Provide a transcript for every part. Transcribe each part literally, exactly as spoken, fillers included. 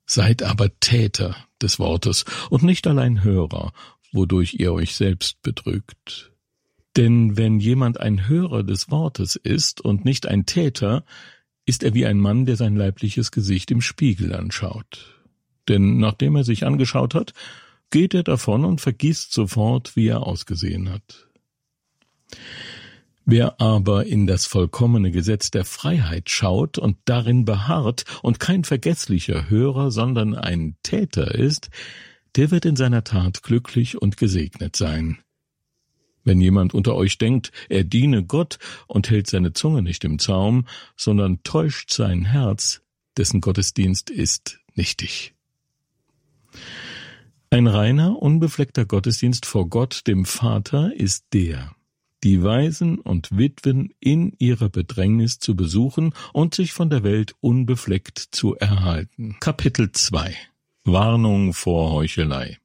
Seid aber Täter des Wortes und nicht allein Hörer, wodurch ihr euch selbst betrügt. Denn wenn jemand ein Hörer des Wortes ist und nicht ein Täter, ist er wie ein Mann, der sein leibliches Gesicht im Spiegel anschaut. Denn nachdem er sich angeschaut hat, geht er davon und vergisst sofort, wie er ausgesehen hat. Wer aber in das vollkommene Gesetz der Freiheit schaut und darin beharrt und kein vergesslicher Hörer, sondern ein Täter ist, der wird in seiner Tat glücklich und gesegnet sein. Wenn jemand unter euch denkt, er diene Gott und hält seine Zunge nicht im Zaum, sondern täuscht sein Herz, dessen Gottesdienst ist nichtig. Ein reiner, unbefleckter Gottesdienst vor Gott, dem Vater, ist der, die Waisen und Witwen in ihrer Bedrängnis zu besuchen und sich von der Welt unbefleckt zu erhalten. Kapitel zwei. Warnung vor Heuchelei.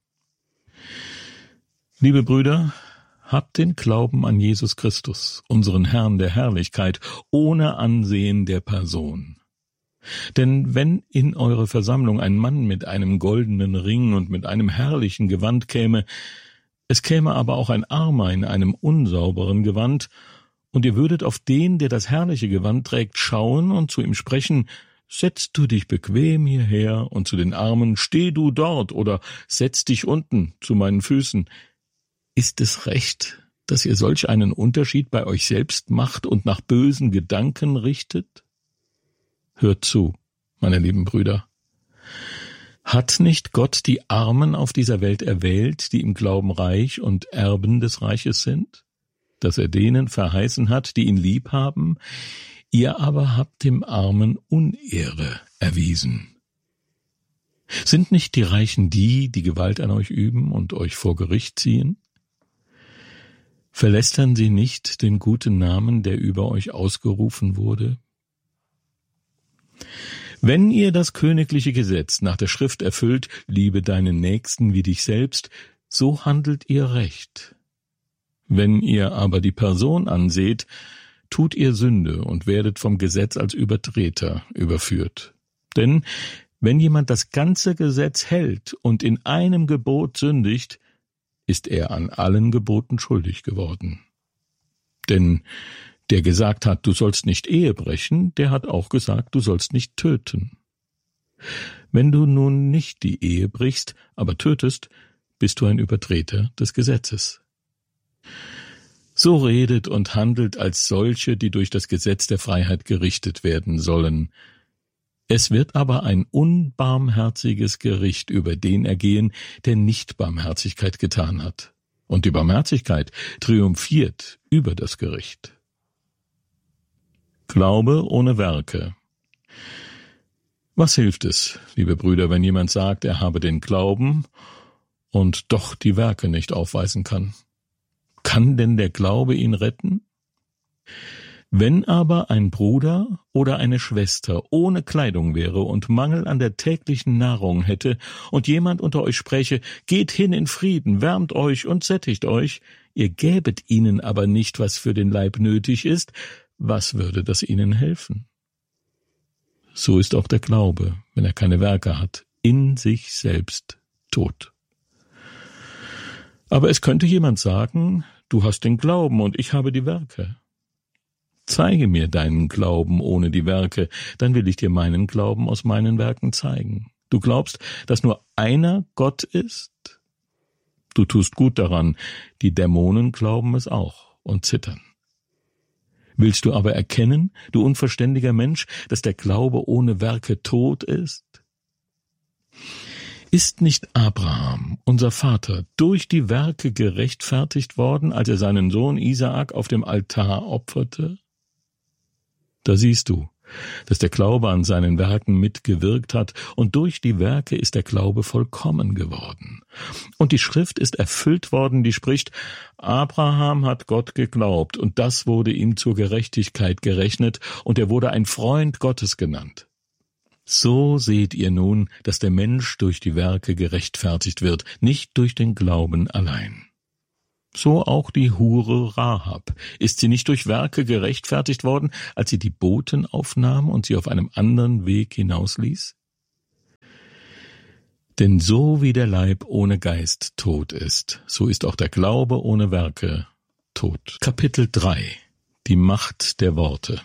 Liebe Brüder, habt den Glauben an Jesus Christus, unseren Herrn der Herrlichkeit, ohne Ansehen der Person. Denn wenn in eure Versammlung ein Mann mit einem goldenen Ring und mit einem herrlichen Gewand käme, es käme aber auch ein Armer in einem unsauberen Gewand, und ihr würdet auf den, der das herrliche Gewand trägt, schauen und zu ihm sprechen, setz du dich bequem hierher, und zu den Armen, steh du dort oder setz dich unten zu meinen Füßen. Ist es recht, dass ihr solch einen Unterschied bei euch selbst macht und nach bösen Gedanken richtet? Hört zu, meine lieben Brüder. Hat nicht Gott die Armen auf dieser Welt erwählt, die im Glauben reich und Erben des Reiches sind? Dass er denen verheißen hat, die ihn lieb haben? Ihr aber habt dem Armen Unehre erwiesen. Sind nicht die Reichen die, die Gewalt an euch üben und euch vor Gericht ziehen? Verlästern sie nicht den guten Namen, der über euch ausgerufen wurde? Wenn ihr das königliche Gesetz nach der Schrift erfüllt, liebe deinen Nächsten wie dich selbst, so handelt ihr recht. Wenn ihr aber die Person anseht, tut ihr Sünde und werdet vom Gesetz als Übertreter überführt. Denn wenn jemand das ganze Gesetz hält und in einem Gebot sündigt, ist er an allen Geboten schuldig geworden. Denn der gesagt hat, du sollst nicht Ehe brechen, der hat auch gesagt, du sollst nicht töten. Wenn du nun nicht die Ehe brichst, aber tötest, bist du ein Übertreter des Gesetzes. So redet und handelt als solche, die durch das Gesetz der Freiheit gerichtet werden sollen. Es wird aber ein unbarmherziges Gericht über den ergehen, der nicht Barmherzigkeit getan hat. Und die Barmherzigkeit triumphiert über das Gericht. Glaube ohne Werke. Was hilft es, liebe Brüder, wenn jemand sagt, er habe den Glauben und doch die Werke nicht aufweisen kann? Kann denn der Glaube ihn retten? Wenn aber ein Bruder oder eine Schwester ohne Kleidung wäre und Mangel an der täglichen Nahrung hätte und jemand unter euch spräche, geht hin in Frieden, wärmt euch und sättigt euch, ihr gäbet ihnen aber nicht, was für den Leib nötig ist, was würde das ihnen helfen? So ist auch der Glaube, wenn er keine Werke hat, in sich selbst tot. Aber es könnte jemand sagen, du hast den Glauben und ich habe die Werke. Zeige mir deinen Glauben ohne die Werke, dann will ich dir meinen Glauben aus meinen Werken zeigen. Du glaubst, dass nur einer Gott ist? Du tust gut daran, die Dämonen glauben es auch und zittern. Willst du aber erkennen, du unverständiger Mensch, dass der Glaube ohne Werke tot ist? Ist nicht Abraham, unser Vater, durch die Werke gerechtfertigt worden, als er seinen Sohn Isaak auf dem Altar opferte? Da siehst du, dass der Glaube an seinen Werken mitgewirkt hat, und durch die Werke ist der Glaube vollkommen geworden. Und die Schrift ist erfüllt worden, die spricht, Abraham hat Gott geglaubt, und das wurde ihm zur Gerechtigkeit gerechnet, und er wurde ein Freund Gottes genannt. So seht ihr nun, dass der Mensch durch die Werke gerechtfertigt wird, nicht durch den Glauben allein. So auch die Hure Rahab. Ist sie nicht durch Werke gerechtfertigt worden, als sie die Boten aufnahm und sie auf einem anderen Weg hinausließ? Denn so wie der Leib ohne Geist tot ist, so ist auch der Glaube ohne Werke tot. Kapitel drei. Die Macht der Worte.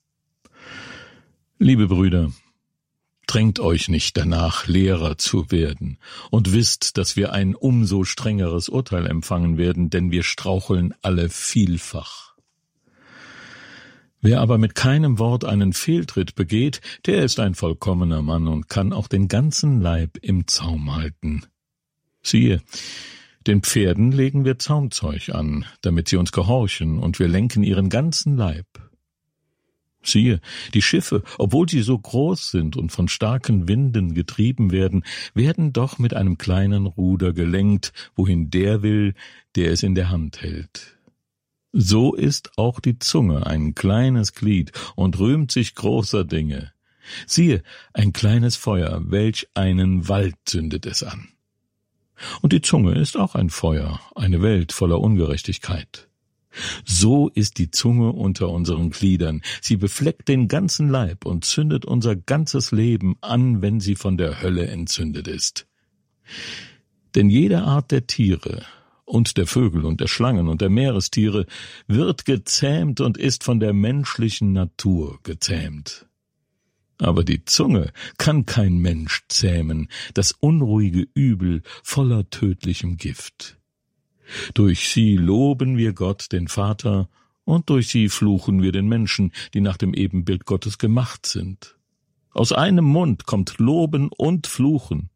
Liebe Brüder, drängt euch nicht danach, Lehrer zu werden, und wisst, dass wir ein umso strengeres Urteil empfangen werden, denn wir straucheln alle vielfach. Wer aber mit keinem Wort einen Fehltritt begeht, der ist ein vollkommener Mann und kann auch den ganzen Leib im Zaum halten. Siehe, den Pferden legen wir Zaumzeug an, damit sie uns gehorchen, und wir lenken ihren ganzen Leib. Siehe, die Schiffe, obwohl sie so groß sind und von starken Winden getrieben werden, werden doch mit einem kleinen Ruder gelenkt, wohin der will, der es in der Hand hält. So ist auch die Zunge ein kleines Glied und rühmt sich großer Dinge. Siehe, ein kleines Feuer, welch einen Wald zündet es an. Und die Zunge ist auch ein Feuer, eine Welt voller Ungerechtigkeit. So ist die Zunge unter unseren Gliedern. Sie befleckt den ganzen Leib und zündet unser ganzes Leben an, wenn sie von der Hölle entzündet ist. Denn jede Art der Tiere und der Vögel und der Schlangen und der Meerestiere wird gezähmt und ist von der menschlichen Natur gezähmt. Aber die Zunge kann kein Mensch zähmen, das unruhige Übel voller tödlichem Gift. Durch sie loben wir Gott, den Vater, und durch sie fluchen wir den Menschen, die nach dem Ebenbild Gottes gemacht sind. Aus einem Mund kommt Loben und Fluchen.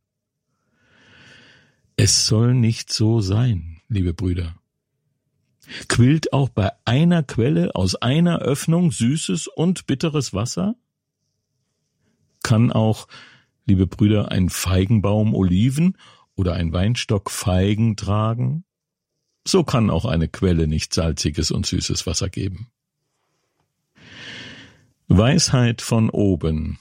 Es soll nicht so sein, liebe Brüder. Quillt auch bei einer Quelle aus einer Öffnung süßes und bitteres Wasser? Kann auch, liebe Brüder, ein Feigenbaum Oliven oder ein Weinstock Feigen tragen? So kann auch eine Quelle nicht salziges und süßes Wasser geben. Weisheit von oben.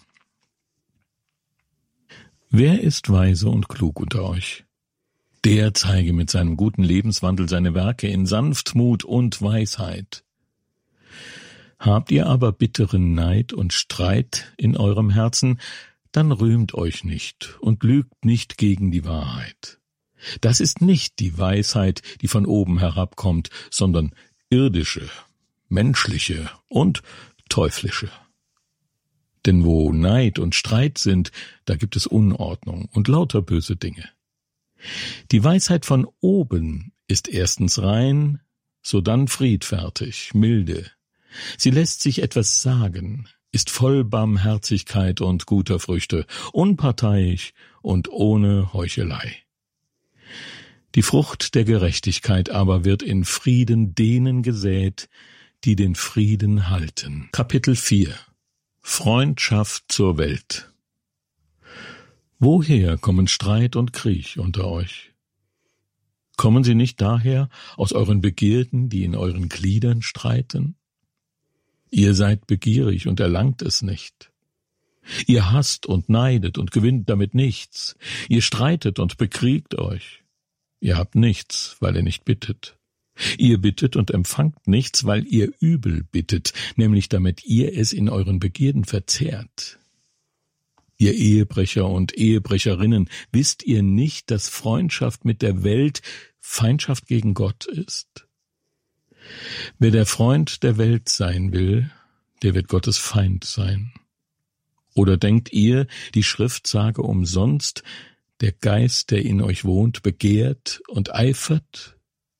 Wer ist weise und klug unter euch? Der zeige mit seinem guten Lebenswandel seine Werke in Sanftmut und Weisheit. Habt ihr aber bitteren Neid und Streit in eurem Herzen, dann rühmt euch nicht und lügt nicht gegen die Wahrheit. Das ist nicht die Weisheit, die von oben herabkommt, sondern irdische, menschliche und teuflische. Denn wo Neid und Streit sind, da gibt es Unordnung und lauter böse Dinge. Die Weisheit von oben ist erstens rein, sodann friedfertig, milde. Sie lässt sich etwas sagen, ist voll Barmherzigkeit und guter Früchte, unparteiisch und ohne Heuchelei. Die Frucht der Gerechtigkeit aber wird in Frieden denen gesät, die den Frieden halten. Kapitel vier. Freundschaft zur Welt. Woher kommen Streit und Krieg unter euch? Kommen sie nicht daher aus euren Begierden, die in euren Gliedern streiten? Ihr seid begierig und erlangt es nicht. Ihr hasst und neidet und gewinnt damit nichts. Ihr streitet und bekriegt euch. Ihr habt nichts, weil ihr nicht bittet. Ihr bittet und empfangt nichts, weil ihr übel bittet, nämlich damit ihr es in euren Begierden verzehrt. Ihr Ehebrecher und Ehebrecherinnen, wisst ihr nicht, dass Freundschaft mit der Welt Feindschaft gegen Gott ist? Wer der Freund der Welt sein will, der wird Gottes Feind sein. Oder denkt ihr, die Schrift sage umsonst, der Geist, der in euch wohnt, begehrt und eifert?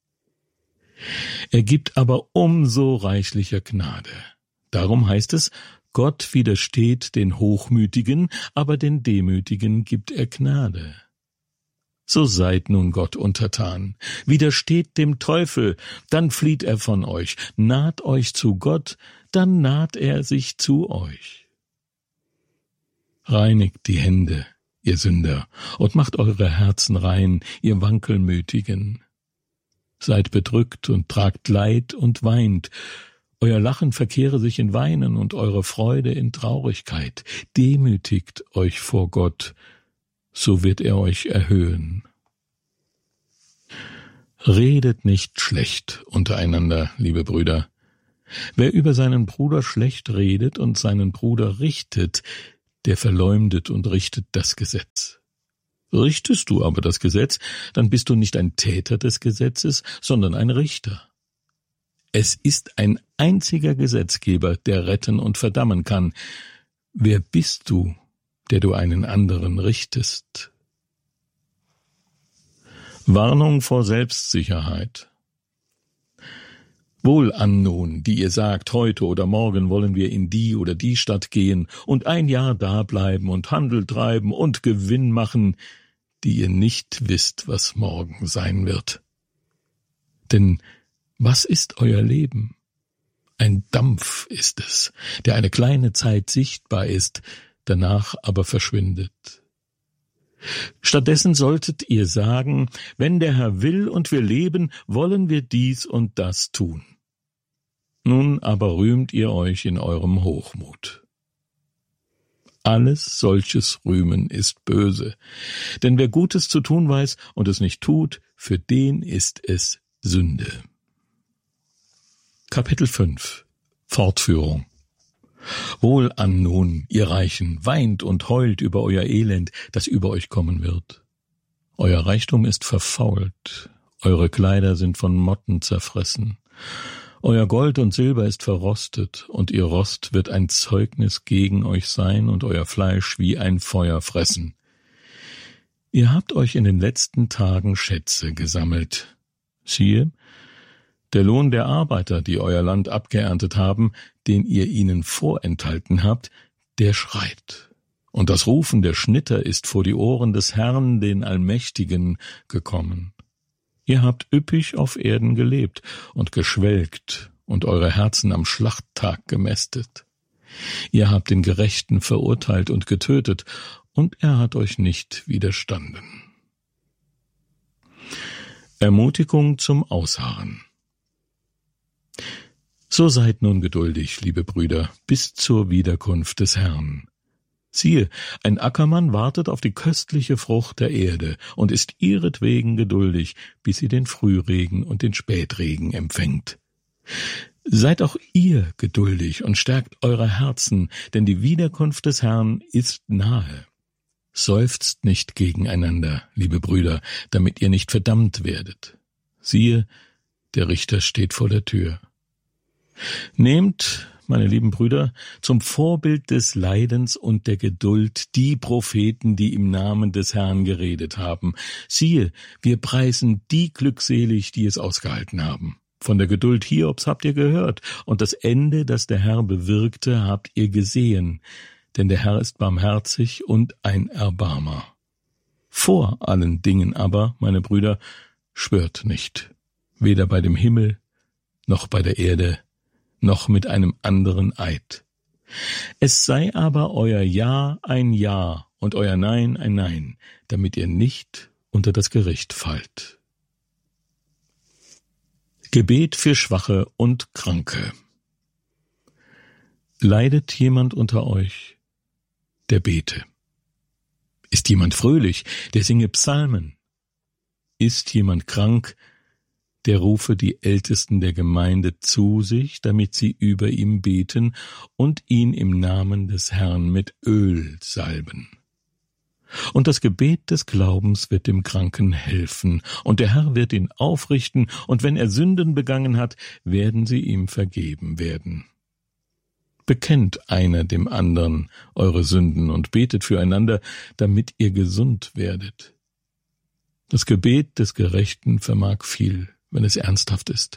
Er gibt aber umso reichlicher Gnade. Darum heißt es, Gott widersteht den Hochmütigen, aber den Demütigen gibt er Gnade. So seid nun Gott untertan, widersteht dem Teufel, dann flieht er von euch, naht euch zu Gott, dann naht er sich zu euch. Reinigt die Hände, ihr Sünder, und macht eure Herzen rein, ihr Wankelmütigen. Seid bedrückt und tragt Leid und weint. Euer Lachen verkehre sich in Weinen und eure Freude in Traurigkeit. Demütigt euch vor Gott, so wird er euch erhöhen. Redet nicht schlecht untereinander, liebe Brüder. Wer über seinen Bruder schlecht redet und seinen Bruder richtet, der verleumdet und richtet das Gesetz. Richtest du aber das Gesetz, dann bist du nicht ein Täter des Gesetzes, sondern ein Richter. Es ist ein einziger Gesetzgeber, der retten und verdammen kann. Wer bist du, der du einen anderen richtest? Warnung vor Selbstsicherheit. Wohlan nun, die ihr sagt, heute oder morgen wollen wir in die oder die Stadt gehen und ein Jahr dableiben und Handel treiben und Gewinn machen, die ihr nicht wisst, was morgen sein wird. Denn was ist euer Leben? Ein Dampf ist es, der eine kleine Zeit sichtbar ist, danach aber verschwindet. Stattdessen solltet ihr sagen, wenn der Herr will und wir leben, wollen wir dies und das tun. Nun aber rühmt ihr euch in eurem Hochmut. Alles solches Rühmen ist böse, denn wer Gutes zu tun weiß und es nicht tut, für den ist es Sünde. Kapitel fünf. Fortführung. Wohlan nun, ihr Reichen, weint und heult über euer Elend, das über euch kommen wird. Euer Reichtum ist verfault, eure Kleider sind von Motten zerfressen. Euer Gold und Silber ist verrostet, und ihr Rost wird ein Zeugnis gegen euch sein und euer Fleisch wie ein Feuer fressen. Ihr habt euch in den letzten Tagen Schätze gesammelt. Siehe, der Lohn der Arbeiter, die euer Land abgeerntet haben, den ihr ihnen vorenthalten habt, der schreit. Und das Rufen der Schnitter ist vor die Ohren des Herrn, den Allmächtigen, gekommen. Ihr habt üppig auf Erden gelebt und geschwelgt und eure Herzen am Schlachttag gemästet. Ihr habt den Gerechten verurteilt und getötet, und er hat euch nicht widerstanden. Ermutigung zum Ausharren. So seid nun geduldig, liebe Brüder, bis zur Wiederkunft des Herrn. Siehe, ein Ackermann wartet auf die köstliche Frucht der Erde und ist ihretwegen geduldig, bis sie den Frühregen und den Spätregen empfängt. Seid auch ihr geduldig und stärkt eure Herzen, denn die Wiederkunft des Herrn ist nahe. Seufzt nicht gegeneinander, liebe Brüder, damit ihr nicht verdammt werdet. Siehe, der Richter steht vor der Tür. Nehmt, meine lieben Brüder, zum Vorbild des Leidens und der Geduld die Propheten, die im Namen des Herrn geredet haben. Siehe, wir preisen die glückselig, die es ausgehalten haben. Von der Geduld Hiobs habt ihr gehört, und das Ende, das der Herr bewirkte, habt ihr gesehen. Denn der Herr ist barmherzig und ein Erbarmer. Vor allen Dingen aber, meine Brüder, schwört nicht, weder bei dem Himmel, noch bei der Erde, noch mit einem anderen Eid. Es sei aber euer Ja ein Ja und euer Nein ein Nein, damit ihr nicht unter das Gericht fallt. Gebet für Schwache und Kranke. Leidet jemand unter euch, der bete? Ist jemand fröhlich, der singe Psalmen? Ist jemand krank, der rufe die Ältesten der Gemeinde zu sich, damit sie über ihm beten und ihn im Namen des Herrn mit Öl salben. Und das Gebet des Glaubens wird dem Kranken helfen, und der Herr wird ihn aufrichten, und wenn er Sünden begangen hat, werden sie ihm vergeben werden. Bekennt einer dem anderen eure Sünden und betet füreinander, damit ihr gesund werdet. Das Gebet des Gerechten vermag viel, wenn es ernsthaft ist.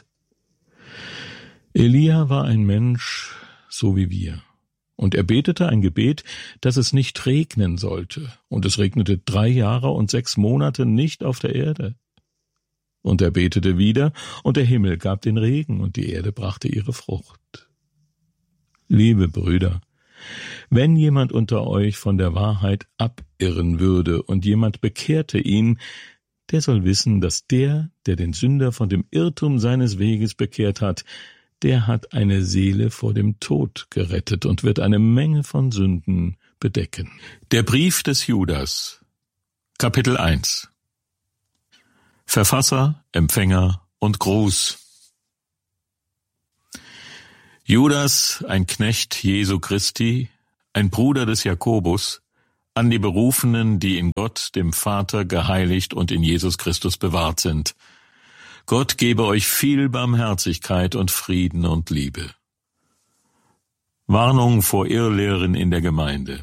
Elia war ein Mensch, so wie wir, und er betete ein Gebet, dass es nicht regnen sollte, und es regnete drei Jahre und sechs Monate nicht auf der Erde. Und er betete wieder, und der Himmel gab den Regen, und die Erde brachte ihre Frucht. Liebe Brüder, wenn jemand unter euch von der Wahrheit abirren würde und jemand bekehrte ihn, der soll wissen, dass der, der den Sünder von dem Irrtum seines Weges bekehrt hat, der hat eine Seele vor dem Tod gerettet und wird eine Menge von Sünden bedecken. Der Brief des Judas, Kapitel eins. Verfasser, Empfänger und Gruß. Judas, ein Knecht Jesu Christi, ein Bruder des Jakobus, an die Berufenen, die in Gott, dem Vater, geheiligt und in Jesus Christus bewahrt sind. Gott gebe euch viel Barmherzigkeit und Frieden und Liebe. Warnung vor Irrlehren in der Gemeinde.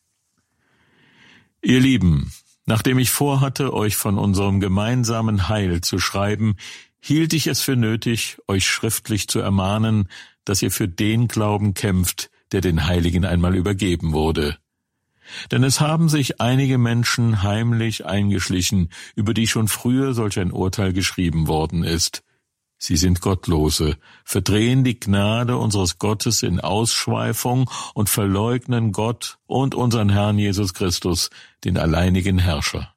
Ihr Lieben, nachdem ich vorhatte, euch von unserem gemeinsamen Heil zu schreiben, hielt ich es für nötig, euch schriftlich zu ermahnen, dass ihr für den Glauben kämpft, der den Heiligen einmal übergeben wurde. Denn es haben sich einige Menschen heimlich eingeschlichen, über die schon früher solch ein Urteil geschrieben worden ist. Sie sind Gottlose, verdrehen die Gnade unseres Gottes in Ausschweifung und verleugnen Gott und unseren Herrn Jesus Christus, den alleinigen Herrscher.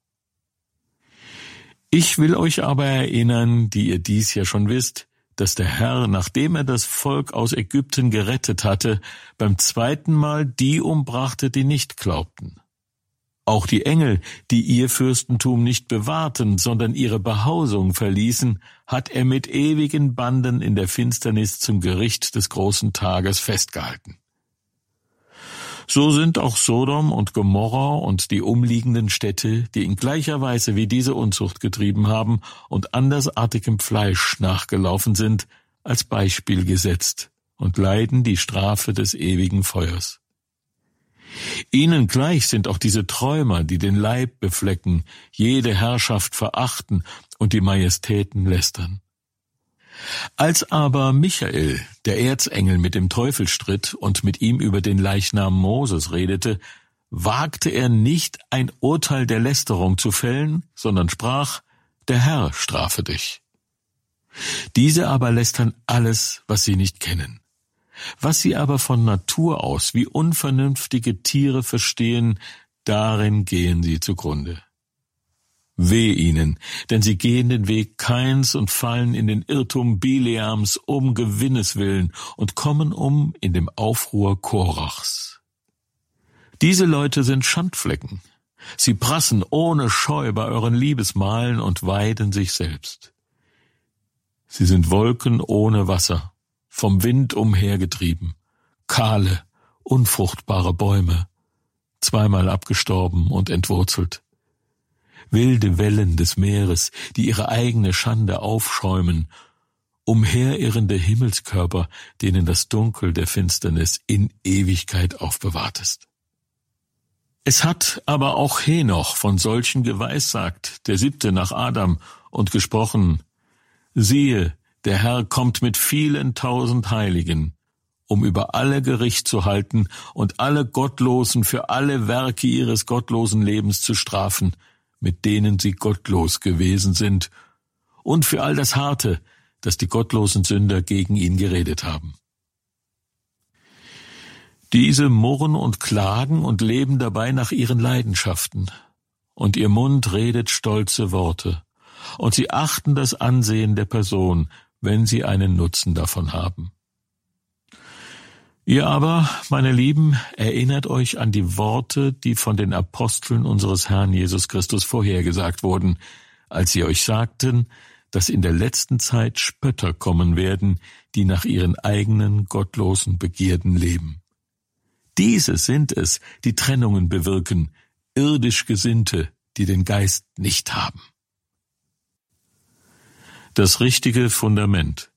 Ich will euch aber erinnern, die ihr dies ja schon wisst, dass der Herr, nachdem er das Volk aus Ägypten gerettet hatte, beim zweiten Mal die umbrachte, die nicht glaubten. Auch die Engel, die ihr Fürstentum nicht bewahrten, sondern ihre Behausung verließen, hat er mit ewigen Banden in der Finsternis zum Gericht des großen Tages festgehalten. So sind auch Sodom und Gomorra und die umliegenden Städte, die in gleicher Weise wie diese Unzucht getrieben haben und andersartigem Fleisch nachgelaufen sind, als Beispiel gesetzt und leiden die Strafe des ewigen Feuers. Ihnen gleich sind auch diese Träumer, die den Leib beflecken, jede Herrschaft verachten und die Majestäten lästern. Als aber Michael, der Erzengel, mit dem Teufel stritt und mit ihm über den Leichnam Moses redete, wagte er nicht, ein Urteil der Lästerung zu fällen, sondern sprach: Der Herr strafe dich. Diese aber lästern alles, was sie nicht kennen. Was sie aber von Natur aus wie unvernünftige Tiere verstehen, darin gehen sie zugrunde. Weh ihnen, denn sie gehen den Weg Kains und fallen in den Irrtum Bileams um Gewinnes willen und kommen um in dem Aufruhr Korachs. Diese Leute sind Schandflecken. Sie prassen ohne Scheu bei euren Liebesmahlen und weiden sich selbst. Sie sind Wolken ohne Wasser, vom Wind umhergetrieben, kahle, unfruchtbare Bäume, zweimal abgestorben und entwurzelt. Wilde Wellen des Meeres, die ihre eigene Schande aufschäumen, umherirrende Himmelskörper, denen das Dunkel der Finsternis in Ewigkeit aufbewahrt ist. Es hat aber auch Henoch von solchen geweissagt, der siebte nach Adam, und gesprochen: Siehe, der Herr kommt mit vielen tausend Heiligen, um über alle Gericht zu halten und alle Gottlosen für alle Werke ihres gottlosen Lebens zu strafen, mit denen sie gottlos gewesen sind, und für all das Harte, das die gottlosen Sünder gegen ihn geredet haben. Diese murren und klagen und leben dabei nach ihren Leidenschaften, und ihr Mund redet stolze Worte, und sie achten das Ansehen der Person, wenn sie einen Nutzen davon haben. Ihr aber, meine Lieben, erinnert euch an die Worte, die von den Aposteln unseres Herrn Jesus Christus vorhergesagt wurden, als sie euch sagten, dass in der letzten Zeit Spötter kommen werden, die nach ihren eigenen gottlosen Begierden leben. Diese sind es, die Trennungen bewirken, irdisch Gesinnte, die den Geist nicht haben. Das richtige Fundament.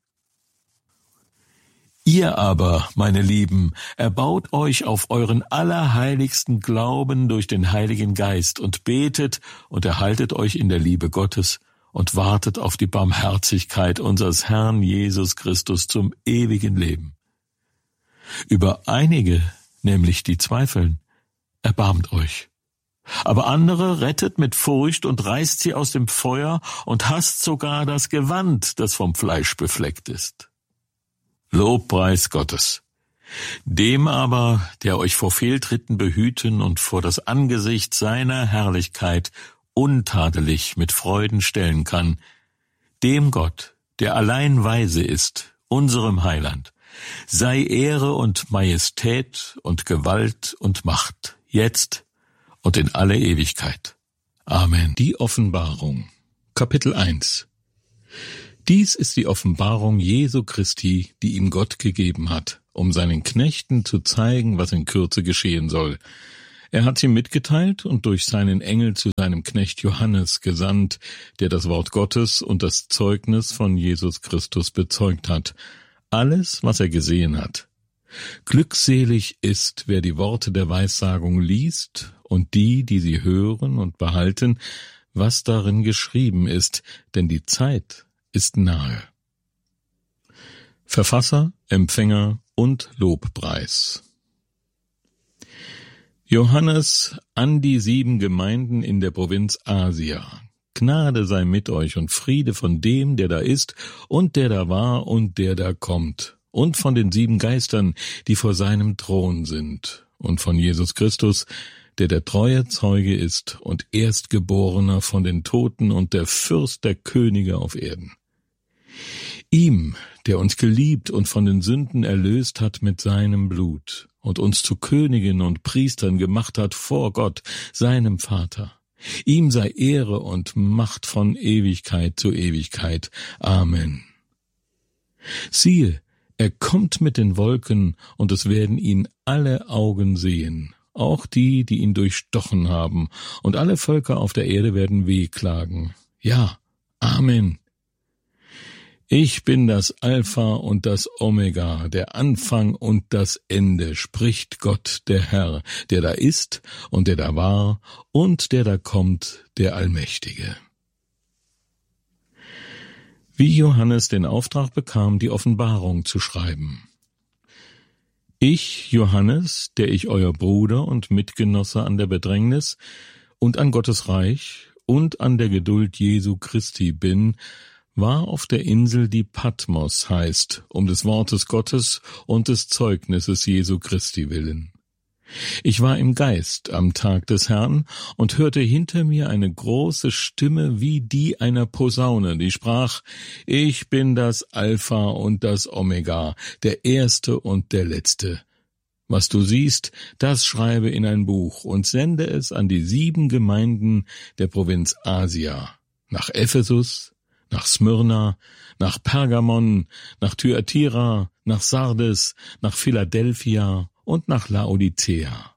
Ihr aber, meine Lieben, erbaut euch auf euren allerheiligsten Glauben durch den Heiligen Geist und betet und erhaltet euch in der Liebe Gottes und wartet auf die Barmherzigkeit unseres Herrn Jesus Christus zum ewigen Leben. Über einige, nämlich die zweifeln, erbarmt euch. Aber andere rettet mit Furcht und reißt sie aus dem Feuer und hasst sogar das Gewand, das vom Fleisch befleckt ist. Lobpreis Gottes. Dem aber, der euch vor Fehltritten behüten und vor das Angesicht seiner Herrlichkeit untadelig mit Freuden stellen kann, dem Gott, der allein weise ist, unserem Heiland, sei Ehre und Majestät und Gewalt und Macht, jetzt und in alle Ewigkeit. Amen. Die Offenbarung. Kapitel eins. Dies ist die Offenbarung Jesu Christi, die ihm Gott gegeben hat, um seinen Knechten zu zeigen, was in Kürze geschehen soll. Er hat ihm mitgeteilt und durch seinen Engel zu seinem Knecht Johannes gesandt, der das Wort Gottes und das Zeugnis von Jesus Christus bezeugt hat, alles, was er gesehen hat. Glückselig ist, wer die Worte der Weissagung liest und die, die sie hören und behalten, was darin geschrieben ist, denn die Zeit ist nahe. Verfasser, Empfänger und Lobpreis. Johannes an die sieben Gemeinden in der Provinz Asia. Gnade sei mit euch und Friede von dem, der da ist und der da war und der da kommt, und von den sieben Geistern, die vor seinem Thron sind, und von Jesus Christus, der der treue Zeuge ist und Erstgeborener von den Toten und der Fürst der Könige auf Erden. Ihm, der uns geliebt und von den Sünden erlöst hat mit seinem Blut und uns zu Königen und Priestern gemacht hat vor Gott, seinem Vater. Ihm sei Ehre und Macht von Ewigkeit zu Ewigkeit. Amen. Siehe, er kommt mit den Wolken, und es werden ihn alle Augen sehen, auch die, die ihn durchstochen haben, und alle Völker auf der Erde werden wehklagen. Ja, Amen. Ich bin das Alpha und das Omega, der Anfang und das Ende, spricht Gott, der Herr, der da ist und der da war und der da kommt, der Allmächtige. Wie Johannes den Auftrag bekam, die Offenbarung zu schreiben. Ich, Johannes, der ich euer Bruder und Mitgenosse an der Bedrängnis und an Gottes Reich und an der Geduld Jesu Christi bin, war auf der Insel, die Patmos heißt, um des Wortes Gottes und des Zeugnisses Jesu Christi willen. Ich war im Geist am Tag des Herrn und hörte hinter mir eine große Stimme wie die einer Posaune, die sprach: Ich bin das Alpha und das Omega, der Erste und der Letzte. Was du siehst, das schreibe in ein Buch und sende es an die sieben Gemeinden der Provinz Asia, nach Ephesus, nach Smyrna, nach Pergamon, nach Thyatira, nach Sardes, nach Philadelphia und nach Laodicea.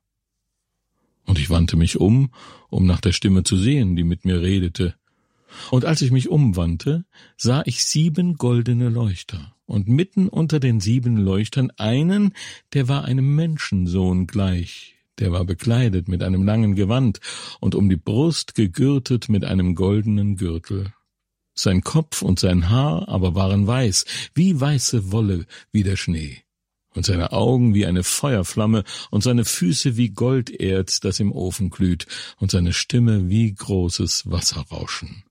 Und ich wandte mich um, um nach der Stimme zu sehen, die mit mir redete. Und als ich mich umwandte, sah ich sieben goldene Leuchter, und mitten unter den sieben Leuchtern einen, der war einem Menschensohn gleich. Der war bekleidet mit einem langen Gewand und um die Brust gegürtet mit einem goldenen Gürtel. Sein Kopf und sein Haar aber waren weiß, wie weiße Wolle, wie der Schnee, und seine Augen wie eine Feuerflamme und seine Füße wie Golderz, das im Ofen glüht, und seine Stimme wie großes Wasserrauschen.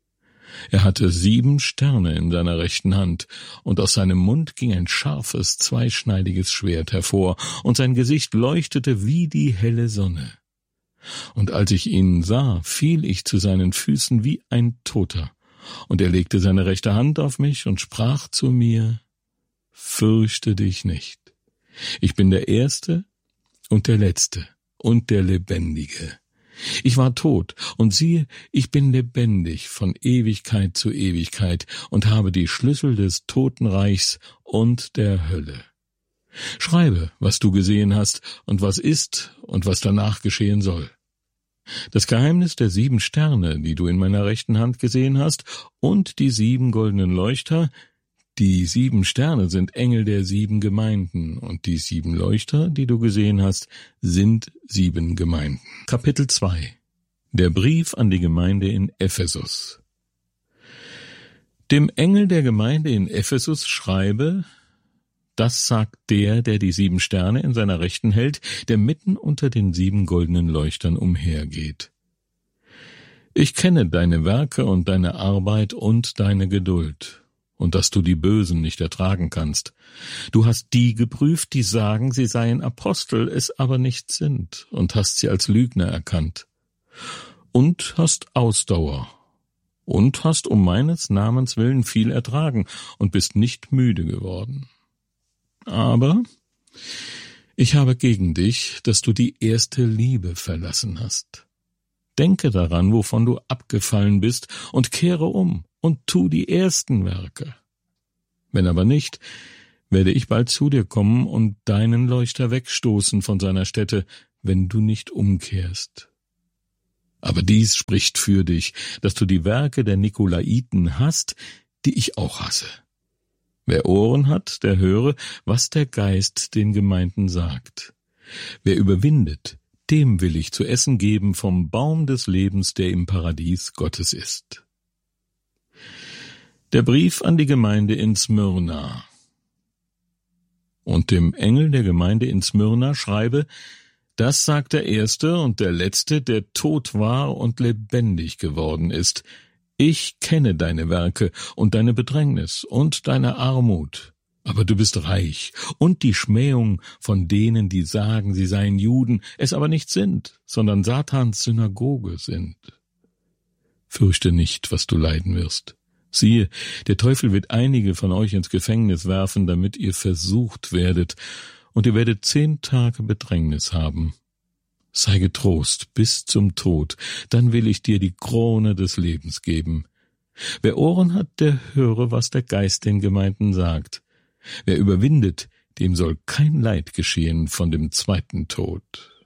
Er hatte sieben Sterne in seiner rechten Hand, und aus seinem Mund ging ein scharfes, zweischneidiges Schwert hervor, und sein Gesicht leuchtete wie die helle Sonne. Und als ich ihn sah, fiel ich zu seinen Füßen wie ein Toter. Und er legte seine rechte Hand auf mich und sprach zu mir: Fürchte dich nicht. Ich bin der Erste und der Letzte und der Lebendige. Ich war tot, und siehe, ich bin lebendig von Ewigkeit zu Ewigkeit und habe die Schlüssel des Totenreichs und der Hölle. Schreibe, was du gesehen hast und was ist und was danach geschehen soll. Das Geheimnis der sieben Sterne, die du in meiner rechten Hand gesehen hast, und die sieben goldenen Leuchter, die sieben Sterne sind Engel der sieben Gemeinden, und die sieben Leuchter, die du gesehen hast, sind sieben Gemeinden. Kapitel zwei. Der Brief an die Gemeinde in Ephesus. Dem Engel der Gemeinde in Ephesus schreibe: Das sagt der, der die sieben Sterne in seiner Rechten hält, der mitten unter den sieben goldenen Leuchtern umhergeht. Ich kenne deine Werke und deine Arbeit und deine Geduld, und dass du die Bösen nicht ertragen kannst. Du hast die geprüft, die sagen, sie seien Apostel, es aber nicht sind, und hast sie als Lügner erkannt. Und hast Ausdauer, und hast um meines Namens willen viel ertragen, und bist nicht müde geworden. Aber ich habe gegen dich, dass du die erste Liebe verlassen hast. Denke daran, wovon du abgefallen bist, und kehre um und tu die ersten Werke. Wenn aber nicht, werde ich bald zu dir kommen und deinen Leuchter wegstoßen von seiner Stätte, wenn du nicht umkehrst. Aber dies spricht für dich, dass du die Werke der Nikolaiten hast, die ich auch hasse. Wer Ohren hat, der höre, was der Geist den Gemeinden sagt. Wer überwindet, dem will ich zu essen geben vom Baum des Lebens, der im Paradies Gottes ist. Der Brief an die Gemeinde in Smyrna. Und dem Engel der Gemeinde in Smyrna schreibe: Das sagt der Erste und der Letzte, der tot war und lebendig geworden ist. Ich kenne deine Werke und deine Bedrängnis und deine Armut, aber du bist reich, und die Schmähung von denen, die sagen, sie seien Juden, es aber nicht sind, sondern Satans Synagoge sind. Fürchte nicht, was du leiden wirst. Siehe, der Teufel wird einige von euch ins Gefängnis werfen, damit ihr versucht werdet, und ihr werdet zehn Tage Bedrängnis haben. Sei getrost bis zum Tod, dann will ich dir die Krone des Lebens geben. Wer Ohren hat, der höre, was der Geist den Gemeinden sagt. Wer überwindet, dem soll kein Leid geschehen von dem zweiten Tod.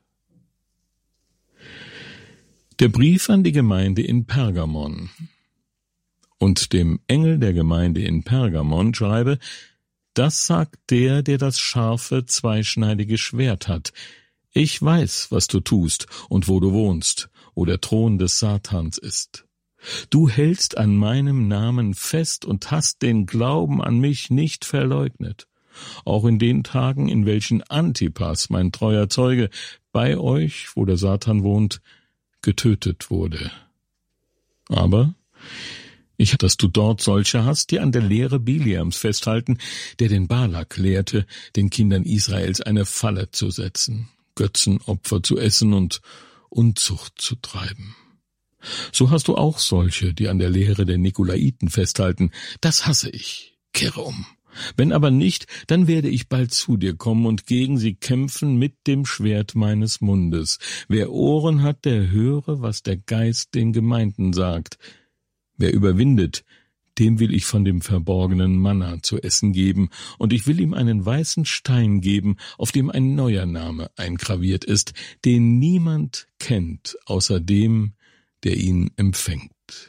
Der Brief an die Gemeinde in Pergamon. Und dem Engel der Gemeinde in Pergamon schreibe: Das sagt der, der das scharfe, zweischneidige Schwert hat. Ich weiß, was du tust und wo du wohnst, wo der Thron des Satans ist. Du hältst an meinem Namen fest und hast den Glauben an mich nicht verleugnet, auch in den Tagen, in welchen Antipas, mein treuer Zeuge, bei euch, wo der Satan wohnt, getötet wurde. Aber ich, dass du dort solche hast, die an der Lehre Biliams festhalten, der den Balak lehrte, den Kindern Israels eine Falle zu setzen, Götzenopfer zu essen und Unzucht zu treiben. So hast du auch solche, die an der Lehre der Nikolaiten festhalten. Das hasse ich. Kehre um. Wenn aber nicht, dann werde ich bald zu dir kommen und gegen sie kämpfen mit dem Schwert meines Mundes. Wer Ohren hat, der höre, was der Geist den Gemeinden sagt. Wer überwindet, dem will ich von dem verborgenen Manna zu essen geben, und ich will ihm einen weißen Stein geben, auf dem ein neuer Name eingraviert ist, den niemand kennt, außer dem, der ihn empfängt.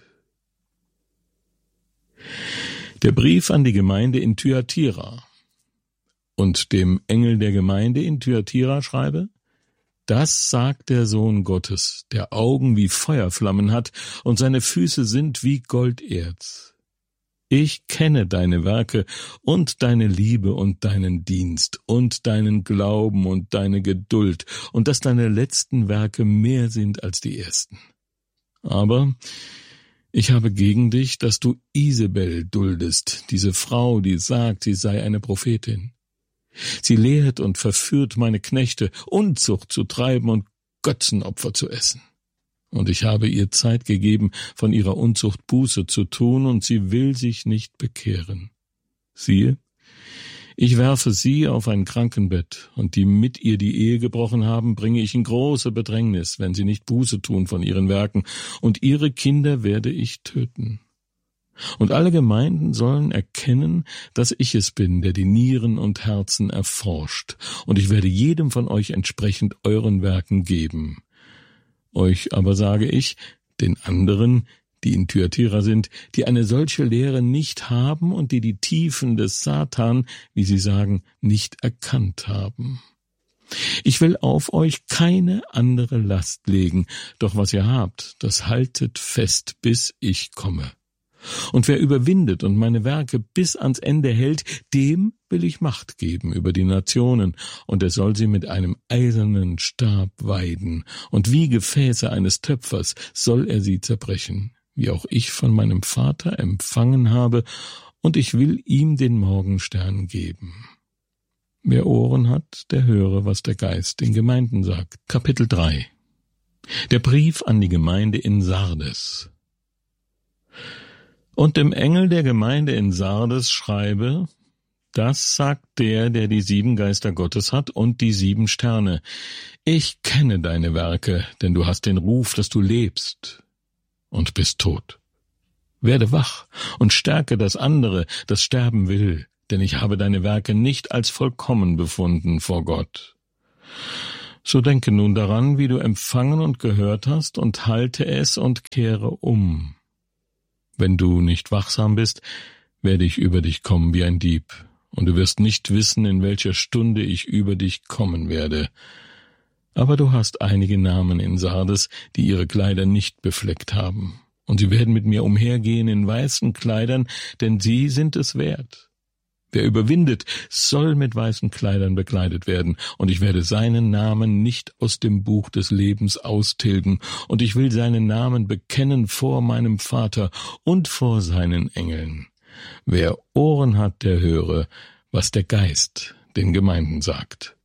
Der Brief an die Gemeinde in Thyatira. Und dem Engel der Gemeinde in Thyatira schreibe: Das sagt der Sohn Gottes, der Augen wie Feuerflammen hat und seine Füße sind wie Golderz. Ich kenne deine Werke und deine Liebe und deinen Dienst und deinen Glauben und deine Geduld und dass deine letzten Werke mehr sind als die ersten. Aber ich habe gegen dich, dass du Isabel duldest, diese Frau, die sagt, sie sei eine Prophetin. Sie lehrt und verführt meine Knechte, Unzucht zu treiben und Götzenopfer zu essen. Und ich habe ihr Zeit gegeben, von ihrer Unzucht Buße zu tun, und sie will sich nicht bekehren. Siehe, ich werfe sie auf ein Krankenbett, und die mit ihr die Ehe gebrochen haben, bringe ich in große Bedrängnis, wenn sie nicht Buße tun von ihren Werken, und ihre Kinder werde ich töten. Und alle Gemeinden sollen erkennen, dass ich es bin, der die Nieren und Herzen erforscht, und ich werde jedem von euch entsprechend euren Werken geben. Euch aber sage ich, den anderen, die in Thyatira sind, die eine solche Lehre nicht haben und die die Tiefen des Satan, wie sie sagen, nicht erkannt haben. Ich will auf euch keine andere Last legen, doch was ihr habt, das haltet fest, bis ich komme. Und wer überwindet und meine Werke bis ans Ende hält, dem will ich Macht geben über die Nationen, und er soll sie mit einem eisernen Stab weiden, und wie Gefäße eines Töpfers soll er sie zerbrechen, wie auch ich von meinem Vater empfangen habe, und ich will ihm den Morgenstern geben. Wer Ohren hat, der höre, was der Geist den Gemeinden sagt. Kapitel drei. Der Brief an die Gemeinde in Sardes. Und dem Engel der Gemeinde in Sardes schreibe: Das sagt der, der die sieben Geister Gottes hat und die sieben Sterne. Ich kenne deine Werke, denn du hast den Ruf, dass du lebst und bist tot. Werde wach und stärke das andere, das sterben will, denn ich habe deine Werke nicht als vollkommen befunden vor Gott. So denke nun daran, wie du empfangen und gehört hast, und halte es und kehre um. Wenn du nicht wachsam bist, werde ich über dich kommen wie ein Dieb, und du wirst nicht wissen, in welcher Stunde ich über dich kommen werde. Aber du hast einige Namen in Sardes, die ihre Kleider nicht befleckt haben, und sie werden mit mir umhergehen in weißen Kleidern, denn sie sind es wert. Wer überwindet, soll mit weißen Kleidern bekleidet werden, und ich werde seinen Namen nicht aus dem Buch des Lebens austilgen, und ich will seinen Namen bekennen vor meinem Vater und vor seinen Engeln. Wer Ohren hat, der höre, was der Geist den Gemeinden sagt.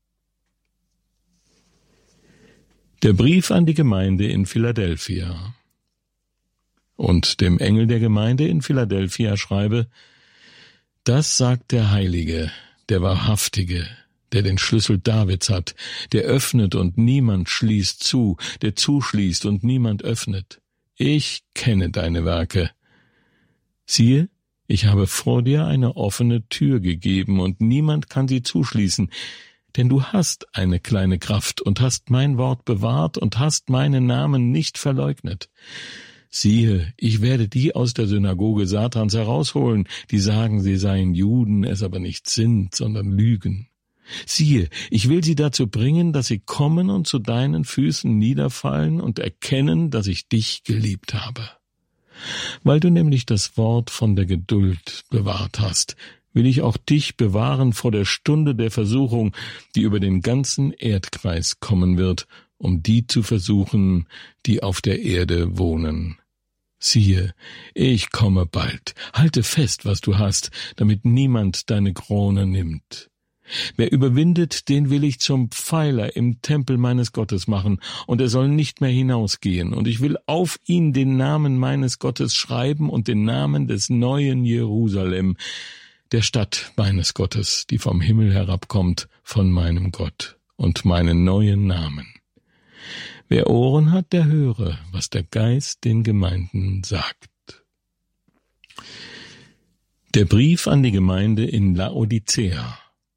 Der Brief an die Gemeinde in Philadelphia. Und dem Engel der Gemeinde in Philadelphia schreibe: Das sagt der Heilige, der Wahrhaftige, der den Schlüssel Davids hat, der öffnet und niemand schließt zu, der zuschließt und niemand öffnet. Ich kenne deine Werke. Siehe, ich habe vor dir eine offene Tür gegeben, und niemand kann sie zuschließen, denn du hast eine kleine Kraft und hast mein Wort bewahrt und hast meinen Namen nicht verleugnet. Siehe, ich werde die aus der Synagoge Satans herausholen, die sagen, sie seien Juden, es aber nicht sind, sondern lügen. Siehe, ich will sie dazu bringen, dass sie kommen und zu deinen Füßen niederfallen und erkennen, dass ich dich geliebt habe. Weil du nämlich das Wort von der Geduld bewahrt hast, will ich auch dich bewahren vor der Stunde der Versuchung, die über den ganzen Erdkreis kommen wird, um die zu versuchen, die auf der Erde wohnen. Siehe, ich komme bald, halte fest, was du hast, damit niemand deine Krone nimmt. Wer überwindet, den will ich zum Pfeiler im Tempel meines Gottes machen, und er soll nicht mehr hinausgehen, und ich will auf ihn den Namen meines Gottes schreiben und den Namen des neuen Jerusalem, der Stadt meines Gottes, die vom Himmel herabkommt von meinem Gott, und meinen neuen Namen. Wer Ohren hat, der höre, was der Geist den Gemeinden sagt. Der Brief an die Gemeinde in Laodicea.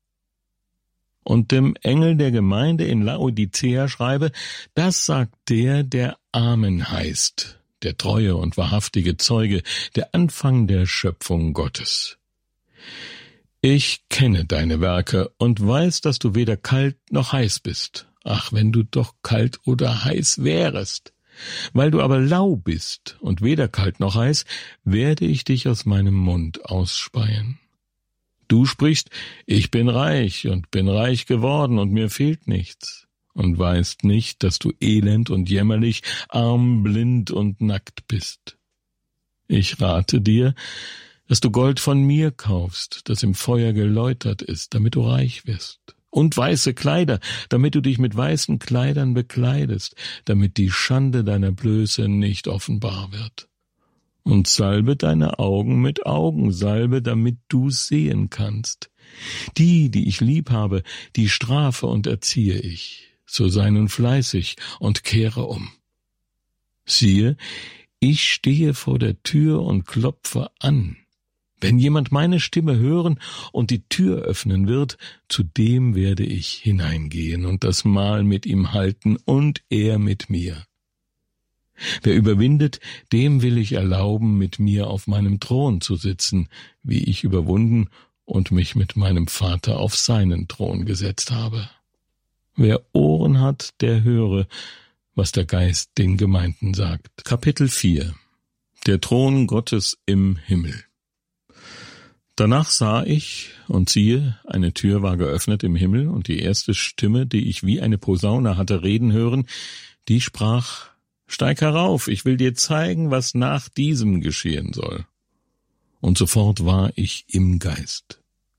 Und dem Engel der Gemeinde in Laodicea schreibe: Das sagt der, der Amen heißt, der treue und wahrhaftige Zeuge, der Anfang der Schöpfung Gottes. Ich kenne deine Werke und weiß, dass du weder kalt noch heiß bist. Ach, wenn du doch kalt oder heiß wärest. Weil du aber lau bist und weder kalt noch heiß, werde ich dich aus meinem Mund ausspeien. Du sprichst: Ich bin reich und bin reich geworden und mir fehlt nichts, und weißt nicht, dass du elend und jämmerlich, arm, blind und nackt bist. Ich rate dir, dass du Gold von mir kaufst, das im Feuer geläutert ist, damit du reich wirst, und weiße Kleider, damit du dich mit weißen Kleidern bekleidest, damit die Schande deiner Blöße nicht offenbar wird. Und salbe deine Augen mit Augensalbe, damit du sehen kannst. Die, die ich lieb habe, die strafe und erziehe ich, so sei nun fleißig und kehre um. Siehe, ich stehe vor der Tür und klopfe an. Wenn jemand meine Stimme hören und die Tür öffnen wird, zu dem werde ich hineingehen und das Mahl mit ihm halten und er mit mir. Wer überwindet, dem will ich erlauben, mit mir auf meinem Thron zu sitzen, wie ich überwunden und mich mit meinem Vater auf seinen Thron gesetzt habe. Wer Ohren hat, der höre, was der Geist den Gemeinden sagt. Kapitel vier. Der Thron Gottes im Himmel. Danach sah ich, und siehe, eine Tür war geöffnet im Himmel, und die erste Stimme, die ich wie eine Posaune hatte reden hören, die sprach: Steig herauf, ich will dir zeigen, was nach diesem geschehen soll. Und sofort war ich im Geist.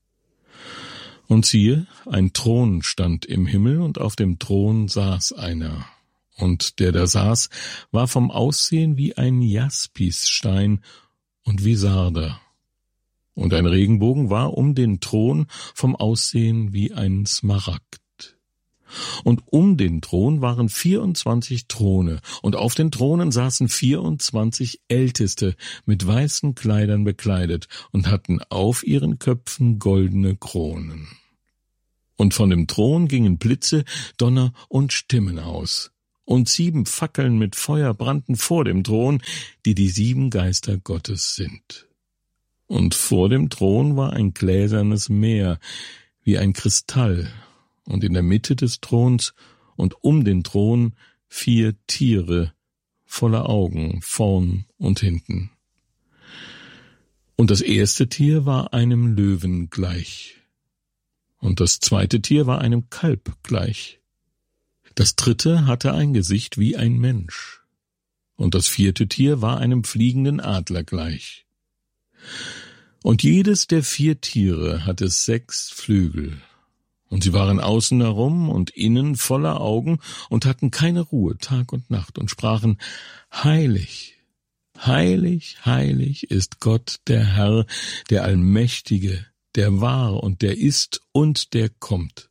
Und siehe, ein Thron stand im Himmel, und auf dem Thron saß einer. Und der da saß, war vom Aussehen wie ein Jaspisstein und wie Sarder. Und ein Regenbogen war um den Thron vom Aussehen wie ein Smaragd. Und um den Thron waren vierundzwanzig Throne, und auf den Thronen saßen vierundzwanzig Älteste mit weißen Kleidern bekleidet und hatten auf ihren Köpfen goldene Kronen. Und von dem Thron gingen Blitze, Donner und Stimmen aus. Und sieben Fackeln mit Feuer brannten vor dem Thron, die die sieben Geister Gottes sind. Und vor dem Thron war ein gläsernes Meer, wie ein Kristall, und in der Mitte des Throns und um den Thron vier Tiere voller Augen, vorn und hinten. Und das erste Tier war einem Löwen gleich, und das zweite Tier war einem Kalb gleich. Das dritte hatte ein Gesicht wie ein Mensch, und das vierte Tier war einem fliegenden Adler gleich. Und jedes der vier Tiere hatte sechs Flügel, und sie waren außen herum und innen voller Augen und hatten keine Ruhe Tag und Nacht und sprachen: Heilig, heilig, heilig ist Gott der Herr, der Allmächtige, der war und der ist und der kommt.